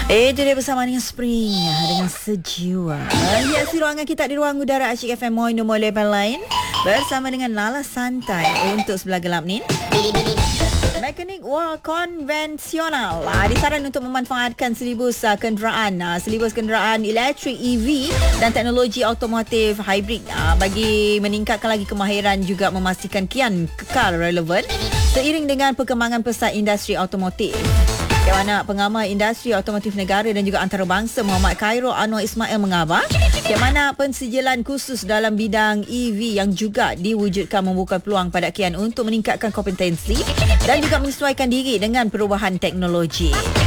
Itu dia bersama dengan Spring dengan Sejiwa. Hiasi ruangan kita di ruang udara Asyik FM Moino Molepan lain bersama dengan Lala Santai untuk sebelah gelap ni. Mekanik wall konvensional disaran untuk memanfaatkan silibus kenderaan elektrik EV dan teknologi automotif hybrid bagi meningkatkan lagi kemahiran juga memastikan kian kekal relevan seiring dengan perkembangan pesat industri automotif. Yang mana pengamal industri automotif negara dan juga antarabangsa Muhammad Khairul Anwar Ismail mengabar yang mana pensijilan khusus dalam bidang EV yang juga diwujudkan membuka peluang pada kian untuk meningkatkan kompetensi dan juga menyesuaikan diri dengan perubahan teknologi.